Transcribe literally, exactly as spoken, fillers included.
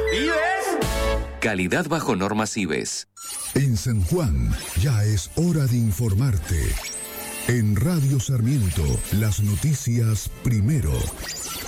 ¿Vives? Calidad bajo normas I B E S. En San Juan ya es hora de informarte. En Radio Sarmiento, las noticias primero.